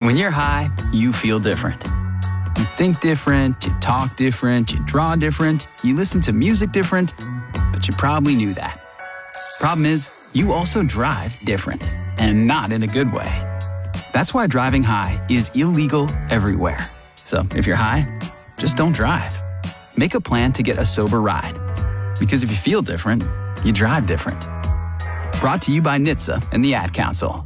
When you're high, you feel different. You think different, you talk different, you draw different, you listen to music different, but you probably knew that. Problem is, you also drive different, and not in a good way. That's why driving high is illegal everywhere. So if you're high, just don't drive. Make a plan to get a sober ride. Because if you feel different, you drive different. Brought to you by NHTSA and the Ad Council.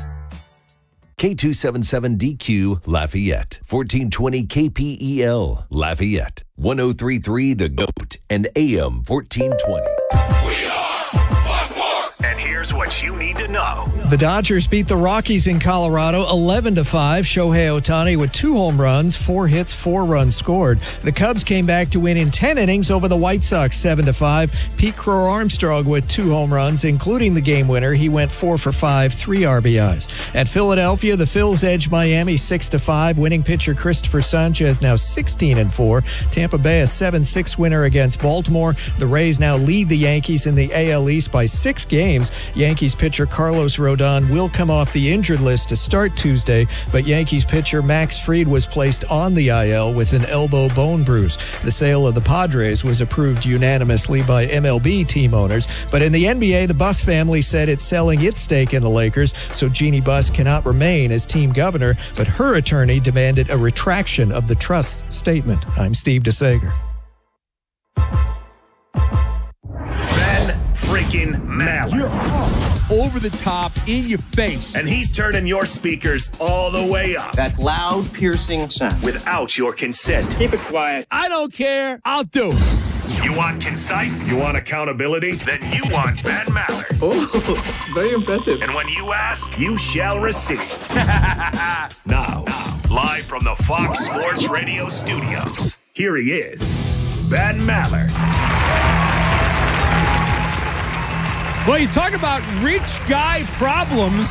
K277DQ Lafayette, 1420 KPEL Lafayette, 1033 The Goat, and AM 1420. We are Fox Sports. And here's what you need to know. The Dodgers beat the Rockies in Colorado 11-5. Shohei Ohtani with 2 home runs, 4 hits, 4 runs scored. The Cubs came back to win in 10 innings over the White Sox 7-5. Pete Crow Armstrong with 2 home runs, including the game winner. He went 4 for 5, 3 RBIs. At Philadelphia, the Phils edged Miami 6-5. Winning pitcher Christopher Sanchez now 16-4. Tampa Bay a 7-6 winner against Baltimore. The Rays now lead the Yankees in the AL East by 6 games. Yankees pitcher Carlos Rodon will come off the injured list to start Tuesday, but Yankees pitcher Max Fried was placed on the IL with an elbow bone bruise. The sale of the Padres was approved unanimously by MLB team owners, but in the NBA, the Buss family said it's selling its stake in the Lakers, so Jeannie Buss cannot remain as team governor, but her attorney demanded a retraction of the trust statement. I'm Steve DeSager. Ben freaking Maller. You're over the top, in your face. And he's turning your speakers all the way up. That loud, piercing sound. Without your consent. Keep it quiet. I don't care. I'll do it. You want concise? You want accountability? Then you want Ben Maller. Oh, it's very impressive. And when you ask, you shall receive. Now, live from the Fox Sports Radio studios, here he is, Ben Maller. Well, you talk about rich guy problems.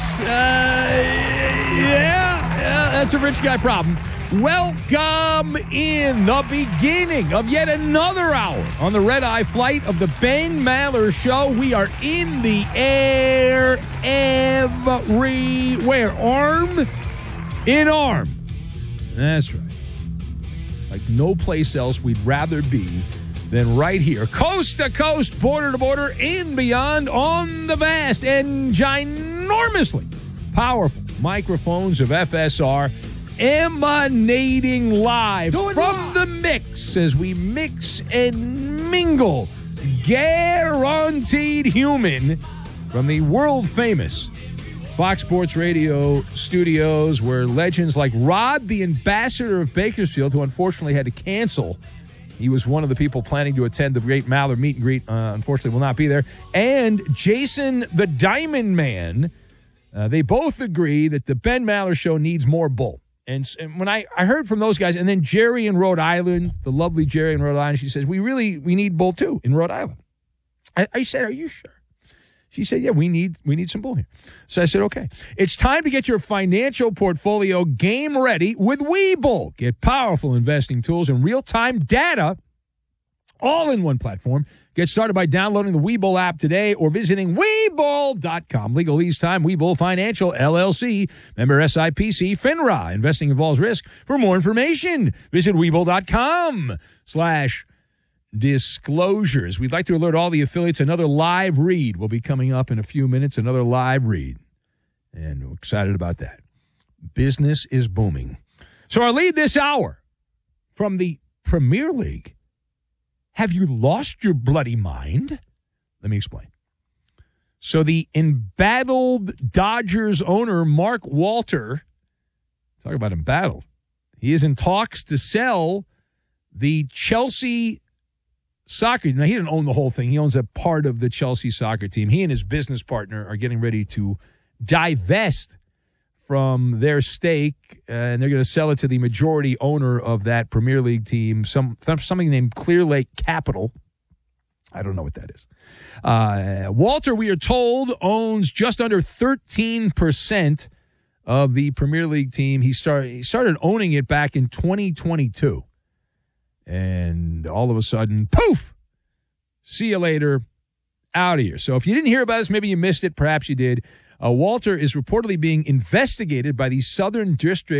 That's a rich guy problem. Welcome in the beginning of yet another hour on the Red Eye flight of the Ben Maller Show. We are in the air everywhere, arm in arm. That's right. Like no place else we'd rather be than right here, coast to coast, border to border, and beyond on the vast and ginormously powerful microphones of FSR, emanating live from the mix as we mix and mingle, guaranteed human, from the world-famous Fox Sports Radio studios, where legends like Rod, the ambassador of Bakersfield, who unfortunately had to cancel. He was one of the people planning to attend the great Maller meet and greet. Unfortunately, will not be there. And Jason the Diamond Man. They both agree that the Ben Maller Show needs more bull. And when I heard from those guys, and then Jerry in Rhode Island, the lovely Jerry in Rhode Island, she says, we need bull too in Rhode Island. I said, are you sure? She said, yeah, we need some bull here. So I said, okay. It's time to get your financial portfolio game ready with Webull. Get powerful investing tools and real-time data all in one platform. Get started by downloading the Webull app today or visiting Webull.com. Legal ease time, Webull Financial, LLC. Member SIPC, FINRA. Investing involves risk. For more information, visit Webull.com/disclosures. We'd like to alert all the affiliates another live read will be coming up in a few minutes, another live read. And we're excited about that. Business is booming. So our lead this hour from the Premier League. Have you lost your bloody mind? Let me explain. So the embattled Dodgers owner, Mark Walter, talk about embattled. He is in talks to sell the Chelsea soccer. Now, he didn't own the whole thing. He owns a part of the Chelsea soccer team. He and his business partner are getting ready to divest from their stake, and they're going to sell it to the majority owner of that Premier League team, something named Clear Lake Capital. I don't know what that is. Walter, we are told, owns just under 13% of the Premier League team. He started owning it back in 2022. And all of a sudden, poof, see you later, out of here. So if you didn't hear about this, maybe you missed it, perhaps you did. Walter is reportedly being investigated by the Southern District